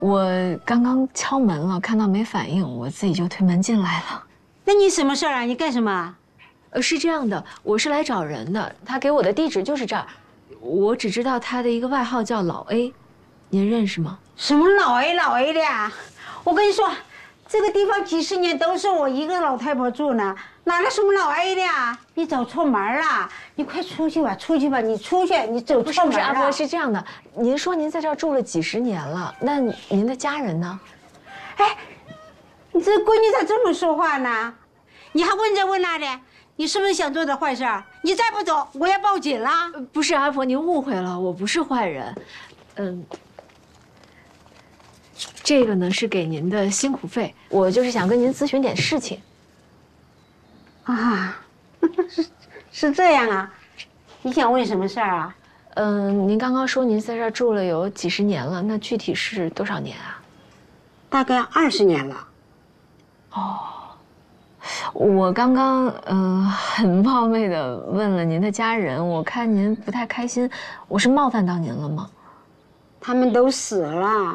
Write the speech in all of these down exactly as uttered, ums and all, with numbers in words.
我刚刚敲门了，看到没反应，我自己就推门进来了。 那你什么事儿啊？你干什么？ 呃，是这样的，我是来找人的，他给我的地址就是这儿，我只知道他的一个外号叫老 A， 您认识吗？ 什么老 A 老 A 的呀？我跟你说，这个地方几十年都是我一个老太婆住呢，哪来什么老 A 的呀？你走错门了，你快出去吧，出去吧，你出去，你走错门了。不是阿婆，是这样的，您说您在这儿住了几十年了，那您的家人呢？ 哎，你这闺女咋这么说话呢？你还问这问那的，你是不是想做点坏事？你再不走，我要报警了。 不是阿婆，您误会了，我不是坏人。嗯，这个呢是给您的辛苦费，我就是想跟您咨询点事情。 啊，是是这样啊？你想问什么事儿啊？ 嗯，您刚刚说您在这儿住了有几十年了，那具体是多少年啊？ 大概二十年了。 哦。我刚刚嗯、呃、很冒昧的问了您的家人，我看您不太开心，我是冒犯到您了吗？ 他们都死了。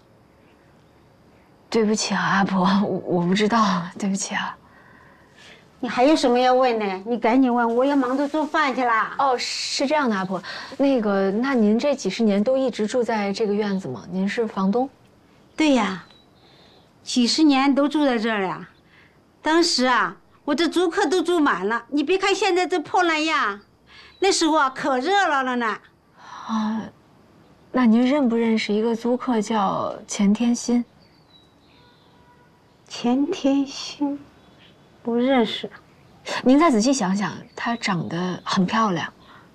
对不起啊，阿婆，我我不知道，对不起啊。 你还有什么要问的？你赶紧问，我要忙着做饭去啦。 哦，是这样的，阿婆，那个，那您这几十年都一直住在这个院子吗？您是房东？ 对呀，几十年都住在这儿呀。当时啊，我这租客都住满了。你别看现在这破烂样，那时候啊可热闹了呢。 啊，那您认不认识一个租客叫钱天心？ 钱天心，不认识。 您再仔细想想，她长得很漂亮。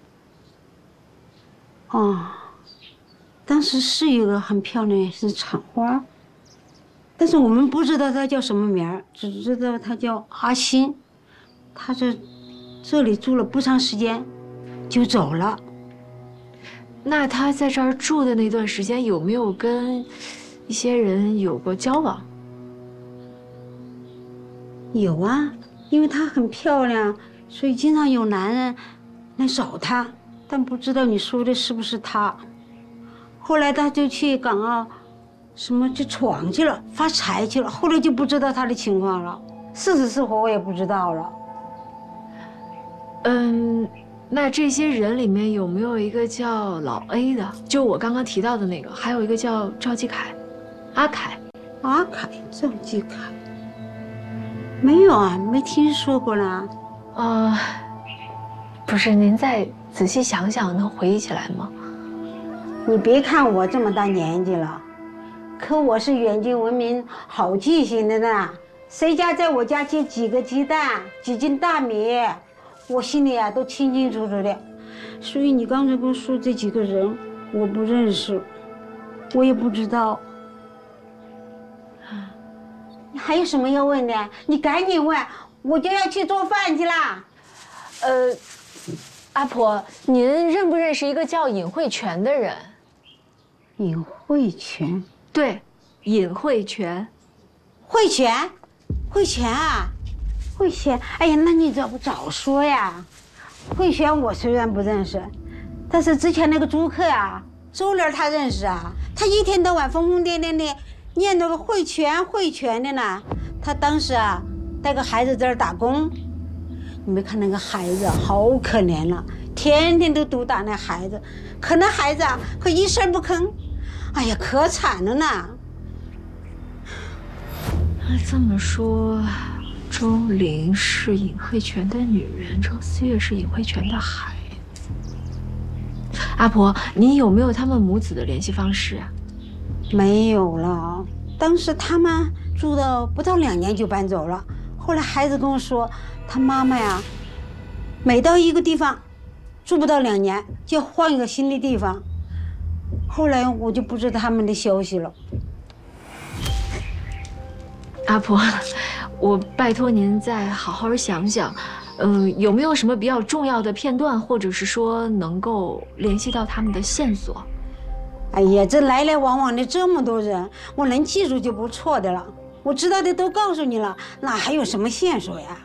哦，当时是有个很漂亮，是厂花。但是我们不知道他叫什么名儿，只知道他叫阿新。他这这里住了不长时间，就走了。 那他在这儿住的那段时间，有没有跟一些人有过交往？ 有啊，因为她很漂亮，所以经常有男人来找她，但不知道你说的是不是她。后来他就去港澳。什么去闯去了，发财去了，后来就不知道他的情况了，是死是活我也不知道了。 嗯，那这些人里面有没有一个叫老 A 的？就我刚刚提到的那个，还有一个叫赵继凯，阿凯。 阿凯，赵继凯，没有啊，没听说过呢。 呃，不是，您再仔细想想，能回忆起来吗？ 你别看我这么大年纪了。可我是远近闻名、好记性的呢。谁家在我家寄几个鸡蛋、几斤大米，我心里啊都清清楚楚的。所以你刚才跟我说这几个人，我不认识，我也不知道。你还有什么要问的？你赶紧问，我就要去做饭去啦。 呃，阿婆，您认不认识一个叫尹慧泉的人？ 尹慧泉。 对，尹慧泉， 慧泉，慧泉啊，慧泉，哎呀，那你怎么不早说呀？慧泉我虽然不认识，但是之前那个租客啊，周莲他认识啊，他一天到晚疯疯癫癫的念叨个慧泉慧泉的呢。他当时啊带个孩子在这儿打工，你没看那个孩子好可怜了，天天都毒打那孩子，可那孩子啊可一声不吭。哎呀，可惨了呢！ 这么说，周玲是尹慧泉的女人，周思月是尹慧泉的孩子。阿婆，您有没有他们母子的联系方式啊？ 没有了，当时他们住到不到两年就搬走了。后来孩子跟我说，他妈妈呀，每到一个地方住不到两年，就换一个新的地方。后来我就不知道他们的消息了。 阿婆，我拜托您再好好想想，嗯、呃，有没有什么比较重要的片段，或者是说能够联系到他们的线索？ 哎呀，这来来往往的这么多人，我能记住就不错的了。我知道的都告诉你了，哪还有什么线索呀？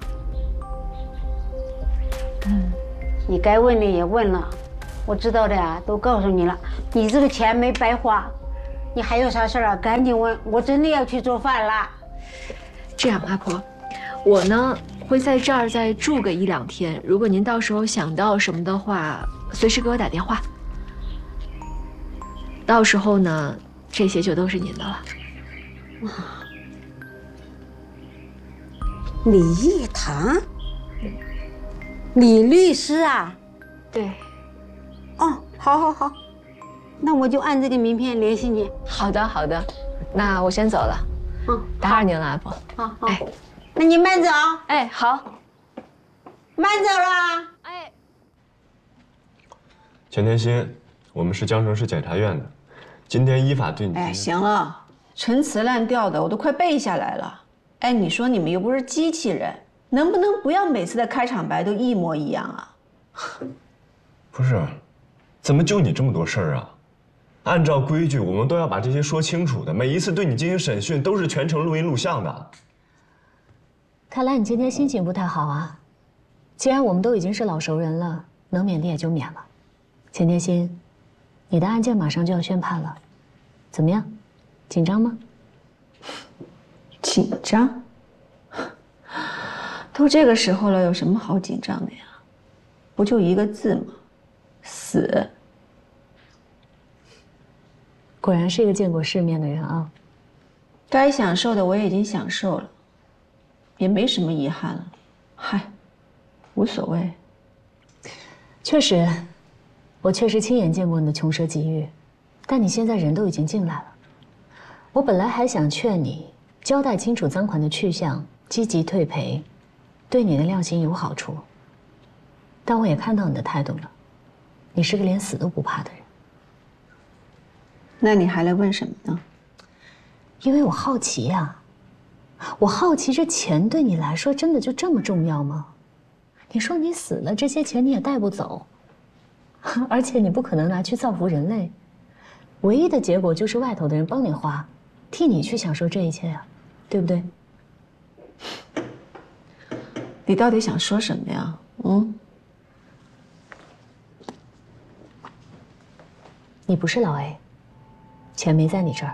嗯，你该问的也问了。我知道的呀，都告诉你了，你这个钱没白花， 你还有啥事儿啊？赶紧问，我真的要去做饭了。 这样，阿婆，我呢会在这儿再住个一两天。如果您到时候想到什么的话，随时给我打电话。到时候呢，这些就都是您的了。 哇，李义堂，李律师啊？ 对。 哦，好，好，好，那我就按这个名片联系你。 好的，好的，那我先走了。嗯，打扰您了，阿婆。 好，好，哎，那你慢走。 哎，好， 慢走了。 哎， 钱天心，我们是江城市检察院的，今天依法对你。 哎，行了，陈词滥调的我都快背下来了。哎，你说你们又不是机器人，能不能不要每次的开场白都一模一样啊？ 不是，怎么就你这么多事儿啊？按照规矩，我们都要把这些说清楚的。每一次对你进行审讯，都是全程录音录像的。 看来你今天心情不太好啊。既然我们都已经是老熟人了，能免的也就免了。钱天心，你的案件马上就要宣判了，怎么样？紧张吗？ 紧张？都这个时候了，有什么好紧张的呀？不就一个字吗？死。 果然是一个见过世面的人啊。 该享受的我也已经享受了，也没什么遗憾了。嗨，无所谓。 确实，我确实亲眼见过你的穷奢极欲，但你现在人都已经进来了。我本来还想劝你交代清楚赃款的去向，积极退赔，对你的量刑有好处。但我也看到你的态度了，你是个连死都不怕的人。 那你还来问什么呢？ 因为我好奇呀，我好奇这钱对你来说真的就这么重要吗？你说你死了，这些钱你也带不走，而且你不可能拿去造福人类，唯一的结果就是外头的人帮你花，替你去享受这一切呀，对不对？ 你到底想说什么呀？嗯？ 你不是老 A， 钱没在你这儿。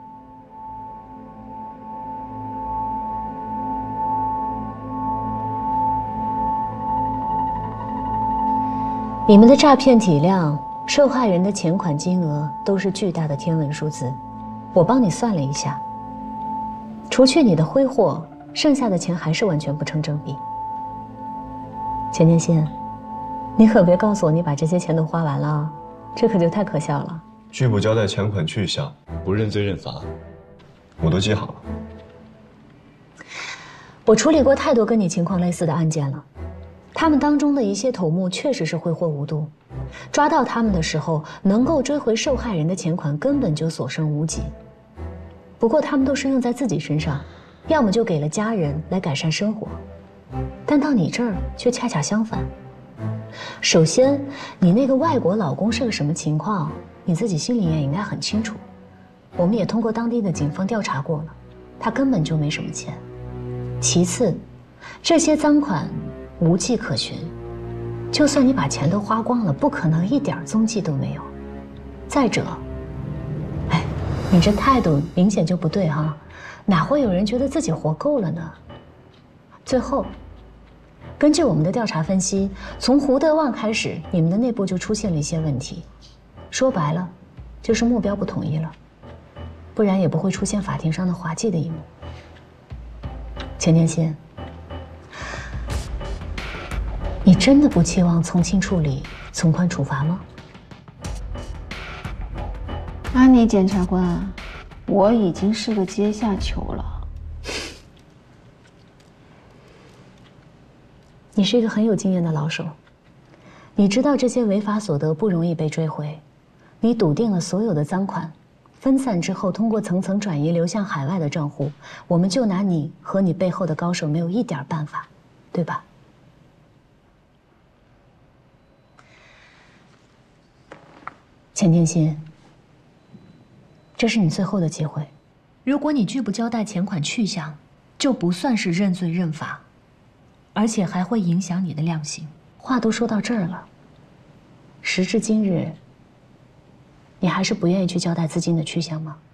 你们的诈骗体量、受害人的钱款金额都是巨大的天文数字，我帮你算了一下，除去你的挥霍，剩下的钱还是完全不成正比。钱天心，你可别告诉我你把这些钱都花完了，这可就太可笑了。 拒不交代钱款去向，不认罪认罚，我都记好了。 我处理过太多跟你情况类似的案件了，他们当中的一些头目确实是挥霍无度，抓到他们的时候，能够追回受害人的钱款根本就所剩无几。不过他们都是用在自己身上，要么就给了家人来改善生活，但到你这儿却恰恰相反。首先，你那个外国老公是个什么情况，你自己心里也应该很清楚。我们也通过当地的警方调查过了，他根本就没什么钱。其次，这些赃款无迹可寻，就算你把钱都花光了，不可能一点踪迹都没有。再者，哎，你这态度明显就不对哈，哪会有人觉得自己活够了呢？最后，根据我们的调查分析，从胡德旺开始，你们的内部就出现了一些问题，说白了，就是目标不统一了，不然也不会出现法庭上的滑稽的一幕。钱天心，你真的不期望从轻处理、从宽处罚吗？ 安妮检察官，我已经是个阶下囚了。 你是一个很有经验的老手，你知道这些违法所得不容易被追回，你笃定了所有的赃款分散之后，通过层层转移流向海外的账户，我们就拿你和你背后的高手没有一点办法，对吧？钱天心，这是你最后的机会，如果你拒不交代钱款去向，就不算是认罪认罚，而且还会影响你的量刑。话都说到这儿了，时至今日， 你还是不愿意去交代资金的去向吗？